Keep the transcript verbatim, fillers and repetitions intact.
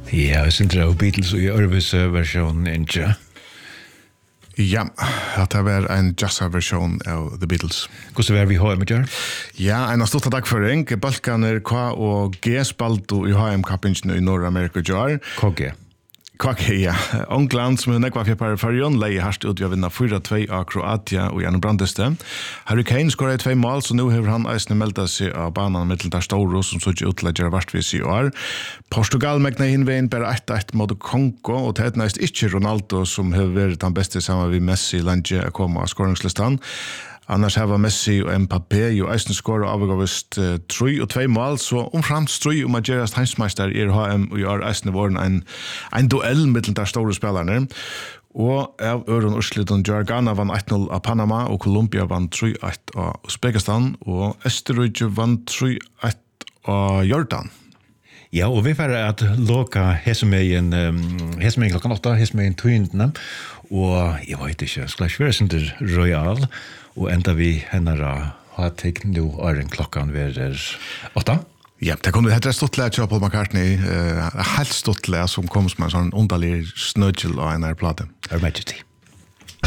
Ja, jeg synes det er Beatles og i Ørvis-versjonen, ikke? Ja, at det var en jazz-versjon av The Beatles. Hvordan var vi i H M, Jar? Ja, en av stort takk for en. Balkaner K og G spalto i H M-kappingen i Nord-Amerika, Jar. K G. K G, ja. Ongland, som hun nekva fjepar i Farion, leie harst ut ved å vinne fire två av Kroatia og gjennom brandeste. Harry Kane skåret två mål, så nå har han eisne meldet seg av banan mittel der Storo, som så ikke utlegger vartvis i år. Portugal megna hinveien bare ett ett mot Kongo, og det er næst ikke Ronaldo, som har vært den beste sammen med Messi, Lange, å komme av skåringslistan. Annars har Messi og Mbappé jo eisen skår og avgavist uh, tre og två mål, så omframt tre om at Gerast Heimsmeister i H M og gjør eisen våren en, en duell mellom der store spillerne. Og av øren Ursliten Ghana vann ett noll av Panama, og Colombia vann tre ett av Uzbekistan, og Østerrike vann tre ett av Jordan. Ja, og vi får at låka hesmeien, hesmeien klokken åtta, hesmeien tøyndene, og jeg vet ikke, skal ikke være sånn der royal, og enda vi hennar har tenkt nå er en klokken ved åtta. Ja, det kom det heter Stottle av Paul McCartney, uh, helt Stottle som kom som en sånn underlig snødgjel av en her plate. Her Majesty.